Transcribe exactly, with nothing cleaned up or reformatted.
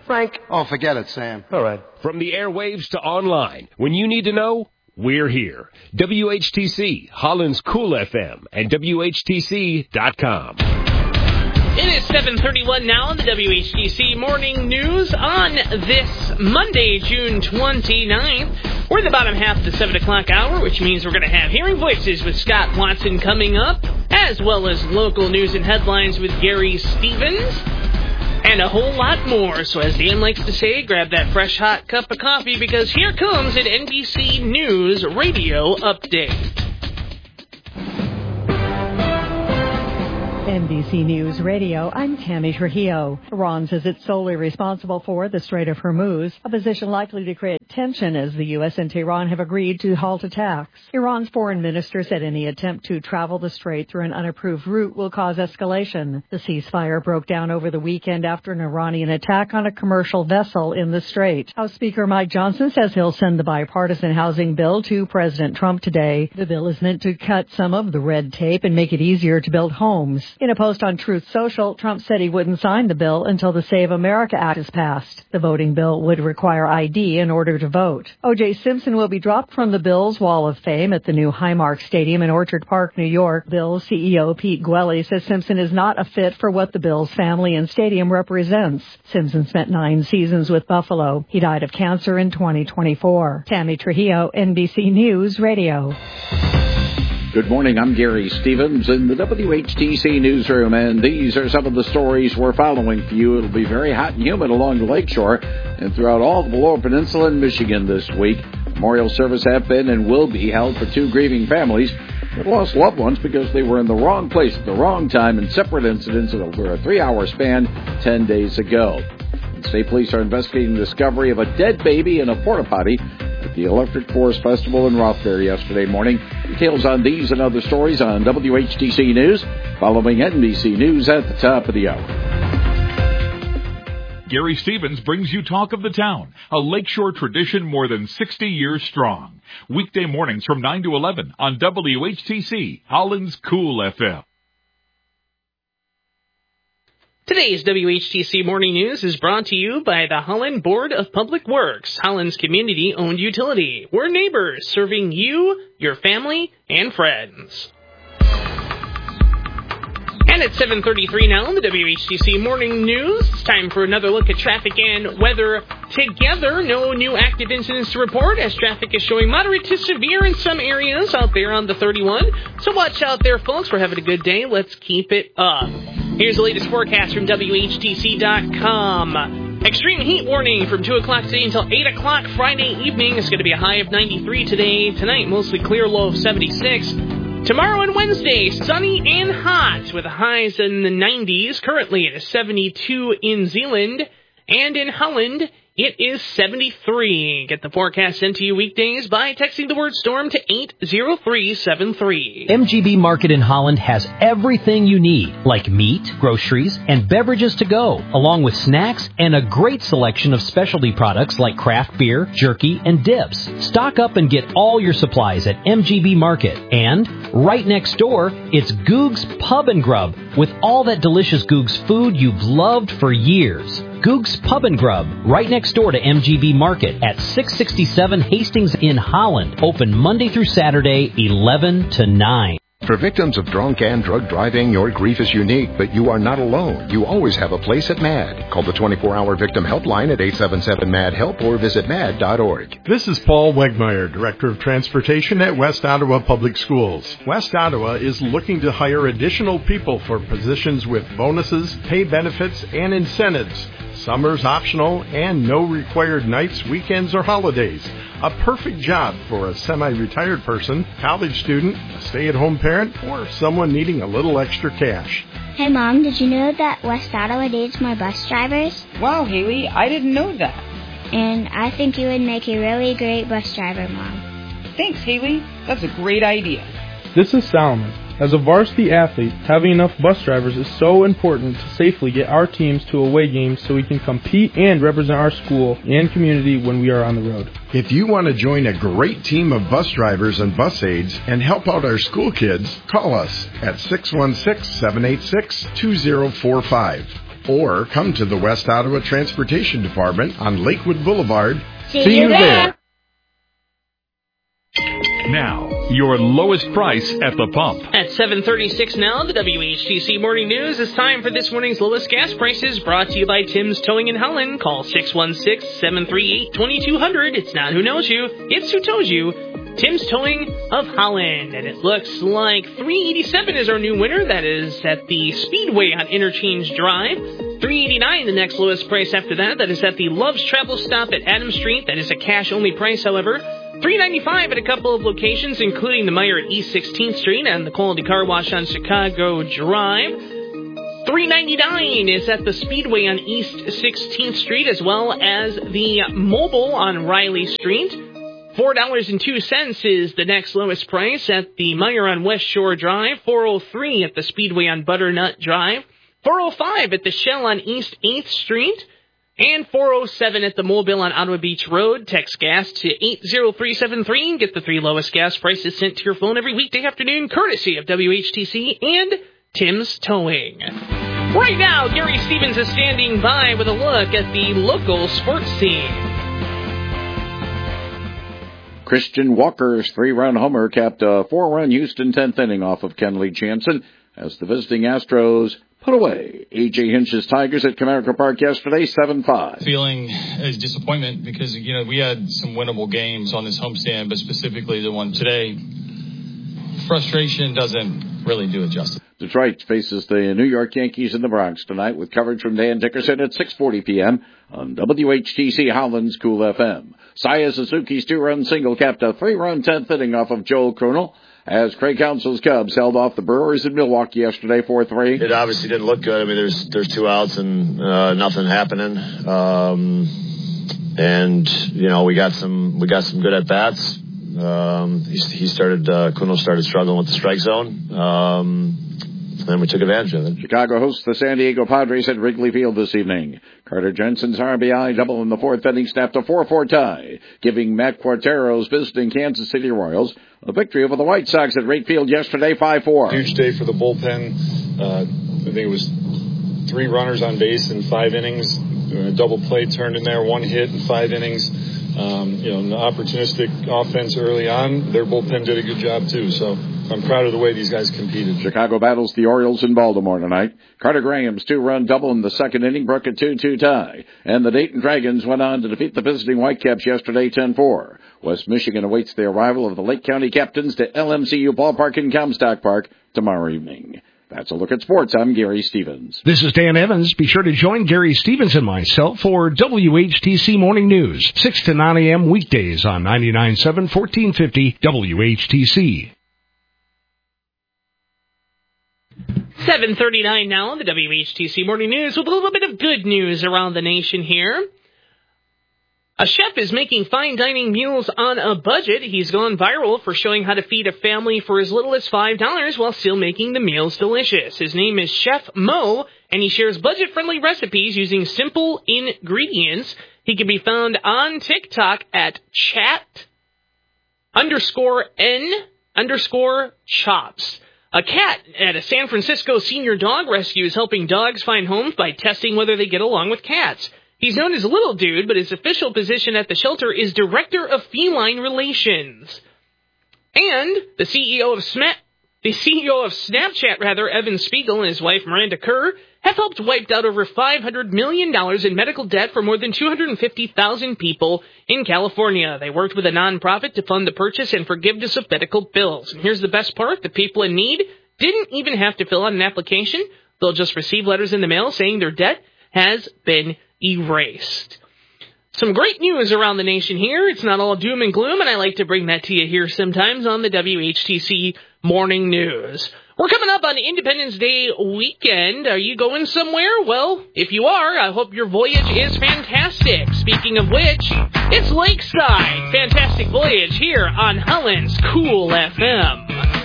Frank? Oh, forget it, Sam. All right. From the airwaves to online, when you need to know, we're here. W H T C, Holland's Cool F M, and W H T C dot com. It is seven thirty-one now on the W H T C Morning News on this Monday, June twenty-ninth. We're in the bottom half of the seven o'clock hour, which means we're going to have Hearing Voices with Scott Watson coming up, as well as local news and headlines with Gary Stevens, and a whole lot more. So as Dan likes to say, grab that fresh hot cup of coffee, because here comes an N B C News Radio Update. N B C News Radio, I'm Tammy Trujillo. Iran says it's solely responsible for the Strait of Hormuz, a position likely to create tension as the U S and Tehran have agreed to halt attacks. Iran's foreign minister said any attempt to travel the strait through an unapproved route will cause escalation. The ceasefire broke down over the weekend after an Iranian attack on a commercial vessel in the strait. House Speaker Mike Johnson says he'll send the bipartisan housing bill to President Trump today. The bill is meant to cut some of the red tape and make it easier to build homes. In a post on Truth Social, Trump said he wouldn't sign the bill until the Save America Act is passed. The voting bill would require I D in order to vote. O J Simpson will be dropped from the Bills' Wall of Fame at the new Highmark Stadium in Orchard Park, New York. Bills C E O Pete Gwelly says Simpson is not a fit for what the Bills family and stadium represents. Simpson spent nine seasons with Buffalo. He died of cancer in twenty twenty-four. Tammy Trujillo, N B C News Radio. Good morning, I'm Gary Stevens in the W H T C newsroom, and these are some of the stories we're following for you. It'll be very hot and humid along the lakeshore and throughout all the Lower Peninsula in Michigan this week. Memorial service have been and will be held for two grieving families that lost loved ones because they were in the wrong place at the wrong time in separate incidents over a three-hour span ten days ago. And state police are investigating the discovery of a dead baby in a porta potty at the Electric Forest Festival in Rothbury yesterday morning. Details on these and other stories on W H T C News, following N B C News at the top of the hour. Gary Stevens brings you Talk of the Town, a lakeshore tradition more than sixty years strong. Weekday mornings from nine to eleven on W H T C, Holland's Cool F M. Today's W H T C Morning News is brought to you by the Holland Board of Public Works, Holland's community-owned utility. We're neighbors, serving you, your family, and friends. And at seven thirty-three now in the W H T C Morning News, it's time for another look at traffic and weather together. No new active incidents to report, as traffic is showing moderate to severe in some areas out there on the thirty-one. So watch out there, folks. We're having a good day. Let's keep it up. Here's the latest forecast from W H T C dot com. Extreme heat warning from two o'clock today until eight o'clock Friday evening. It's going to be a high of ninety-three today. Tonight, mostly clear, low of seventy-six. Tomorrow and Wednesday, sunny and hot with highs in the nineties. Currently, it is seventy-two in Zeeland, and in Holland, it is seventy-three. Get the forecast sent to you weekdays by texting the word storm to eight zero three seven three. M G B Market in Holland has everything you need, like meat, groceries, and beverages to go, along with snacks and a great selection of specialty products like craft beer, jerky, and dips. Stock up and get all your supplies at M G B Market. And right next door, it's Goog's Pub and Grub, with all that delicious Goog's food you've loved for years. Goog's Pub and Grub, right next door to M G B Market at six sixty-seven Hastings in Holland. Open Monday through Saturday, eleven to nine. For victims of drunk and drug driving, your grief is unique, but you are not alone. You always have a place at MAD. Call the twenty-four hour victim helpline at eight seven seven M A D HELP or visit mad dot org. This is Paul Wegmeyer, Director of Transportation at West Ottawa Public Schools. West Ottawa is looking to hire additional people for positions with bonuses, pay benefits, and incentives. Summer's optional and no required nights, weekends, or holidays. A perfect job for a semi-retired person, college student, a stay-at-home parent, or someone needing a little extra cash. Hey, Mom, did you know that West Ottawa needs more bus drivers? Wow, Haley, I didn't know that. And I think you would make a really great bus driver, Mom. Thanks, Haley. That's a great idea. This is Solomon. As a varsity athlete, having enough bus drivers is so important to safely get our teams to away games so we can compete and represent our school and community when we are on the road. If you want to join a great team of bus drivers and bus aides and help out our school kids, call us at six one six, seven eight six, two zero four five or come to the West Ottawa Transportation Department on Lakewood Boulevard. See, See you there. there. Now, your lowest price at the pump. At seven thirty-six now, the W H T C Morning News. It's time for this morning's lowest gas prices, brought to you by Tim's Towing in Holland. Call six one six, seven three eight, two two zero zero. It's not who knows you, it's who tows you. Tim's Towing of Holland. And it looks like three eighty-seven is our new winner. That is at the Speedway on Interchange Drive. three eighty-nine, the next lowest price after that. That is at the Love's Travel Stop at Adams Street. That is a cash-only price, however. three ninety-five at a couple of locations, including the Meyer at East sixteenth Street and the Quality Car Wash on Chicago Drive. three ninety-nine is at the Speedway on East sixteenth Street, as well as the Mobile on Riley Street. four dollars and two cents is the next lowest price at the Meyer on West Shore Drive. four oh three at the Speedway on Butternut Drive. four oh five at the Shell on East eighth Street. And four oh seven at the Mobile on Ottawa Beach Road. Text gas to eight oh three seven three and get the three lowest gas prices sent to your phone every weekday afternoon, courtesy of W H T C and Tim's Towing. Right now, Gary Stevens is standing by with a look at the local sports scene. Christian Walker's three-run homer capped a four-run Houston tenth inning off of Kenley Jansen as the visiting Astros put away A J Hinch's Tigers at Comerica Park yesterday, seven five. Feeling a disappointment because, you know, we had some winnable games on this homestand, but specifically the one today, frustration doesn't really do it justice. Detroit faces the New York Yankees in the Bronx tonight with coverage from Dan Dickerson at six forty p.m. on W H T C Holland's Cool F M. Saya Suzuki's two-run single capped a three-run tenth inning off of Joel Krunel as Craig Counsell's Cubs held off the Brewers in Milwaukee yesterday, four three. It obviously didn't look good. I mean, there's there's two outs and uh, nothing happening. Um, and you know, we got some we got some good at bats. Um, he, he started uh, Kuno started struggling with the strike zone. Um, and we took advantage of it. Chicago hosts the San Diego Padres at Wrigley Field this evening. Carter Jensen's R B I double in the fourth inning snapped a four four tie, giving Matt Quartero's visiting Kansas City Royals a victory over the White Sox at Wrigley Field yesterday, five four. Huge day for the bullpen. Uh, I think it was three runners on base in five innings. A double play turned in there, one hit in five innings. Um, you know, an opportunistic offense early on. Their bullpen did a good job, too. So I'm proud of the way these guys competed. Chicago battles the Orioles in Baltimore tonight. Carter Graham's two-run double in the second inning broke a two two tie. And the Dayton Dragons went on to defeat the visiting Whitecaps yesterday, ten four. West Michigan awaits the arrival of the Lake County Captains to L M C U Ballpark in Comstock Park tomorrow evening. That's a look at sports. I'm Gary Stevens. This is Dan Evans. Be sure to join Gary Stevens and myself for W H T C Morning News, six to nine a.m. weekdays on ninety-nine point seven, fourteen fifty W H T C. seven thirty-nine now on the W H T C Morning News with a little bit of good news around the nation here. A chef is making fine dining meals on a budget. He's gone viral for showing how to feed a family for as little as five dollars while still making the meals delicious. His name is Chef Mo, and he shares budget-friendly recipes using simple ingredients. He can be found on TikTok at chat underscore n underscore chops. A cat at a San Francisco senior dog rescue is helping dogs find homes by testing whether they get along with cats. He's known as Little Dude, but his official position at the shelter is Director of Feline Relations. And the C E O of Sma- the C E O of Snapchat, rather, Evan Spiegel, and his wife Miranda Kerr have helped wipe out over five hundred million dollars in medical debt for more than two hundred fifty thousand people in California. They worked with a nonprofit to fund the purchase and forgiveness of medical bills. And here's the best part. The people in need didn't even have to fill out an application. They'll just receive letters in the mail saying their debt has been erased. Some great news around the nation here. It's not all doom and gloom, and I like to bring that to you here sometimes on the W H T C Morning News. We're coming up on Independence Day weekend. Are you going somewhere? Well, if you are, I hope your voyage is fantastic. Speaking of which, it's Lakeside. Fantastic voyage here on Holland's Cool F M.